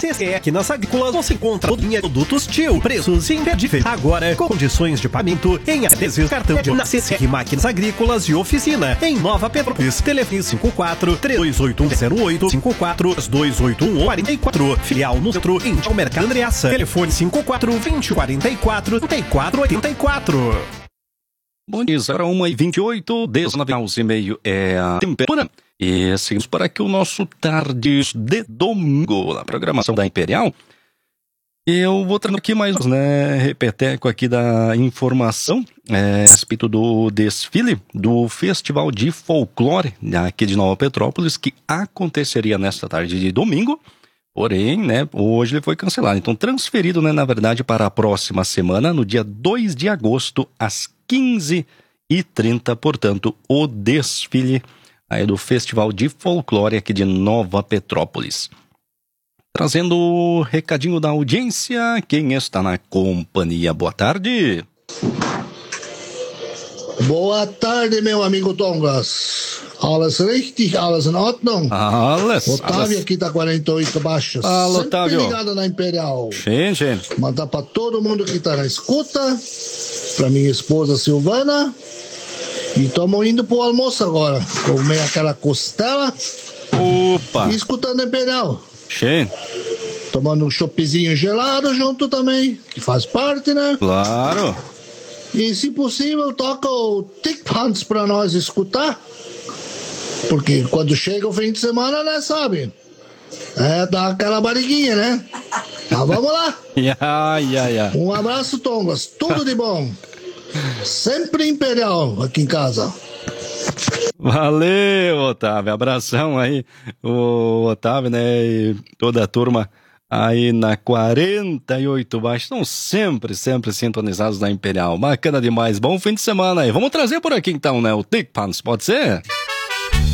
CCE, que nas agrícolas você encontra linha de produtos Tio, preços imperdíveis. Agora, com condições de pagamento em ADZ, cartão de na CCE, máquinas agrícolas e oficina. Em Nova Petrópolis, telefone 54-3281-08 filial no centro, em o Mercado Andreassa. Telefone 54-2044-3484. Bom dia, era 1h28, 19 graus e meio é a temperatura. E seguimos para aqui o nosso Tardes de Domingo, na programação da Imperial. Eu vou trazendo aqui mais repeteco aqui da informação a respeito do desfile do Festival de Folclore aqui de Nova Petrópolis, que aconteceria nesta tarde de domingo. Porém, hoje ele foi cancelado. Então, transferido, na verdade, para a próxima semana, no dia 2 de agosto, às 15h30, portanto, o desfile aí do Festival de Folclore aqui de Nova Petrópolis. Trazendo o recadinho da audiência, quem está na companhia? Boa tarde. Boa tarde, meu amigo Tongas. Alles richtig, alles in Ordnung? Otávio aqui da 48 Baixos. Fala, Otávio. Sempre ligado na Imperial. Gente. Mandar pra todo mundo que tá na escuta, pra minha esposa Silvana. E estamos indo pro almoço agora. Comer aquela costela. Opa. E escutando a Imperial. Gente. Tomando um choppzinho gelado junto também, que faz parte, né? Claro. E se possível, toca o Thick Pants pra nós escutar. Porque quando chega o fim de semana, né, sabe? Dá aquela barriguinha, né? Mas vamos lá. Um abraço, Tongas. Tudo de bom. Sempre Imperial aqui em casa. Valeu, Otávio. Abração aí, o Otávio, e toda a turma aí na 48 Baixo. Estão sempre sintonizados na Imperial. Bacana demais. Bom fim de semana aí. Vamos trazer por aqui então, o Thick Pants, pode ser?